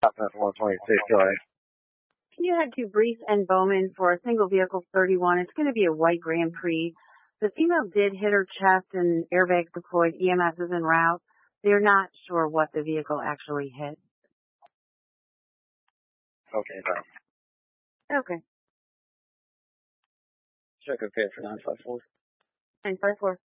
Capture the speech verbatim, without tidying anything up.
Southwest one twenty-six, go ahead. Can you head to Brief and Bowman for a single vehicle thirty-one? It's going to be a white Grand Prix. The female did hit her chest and airbags deployed. E M S is en route. They're not sure what the vehicle actually hit. Okay, thanks. Okay. Check okay for nine five four. nine five four.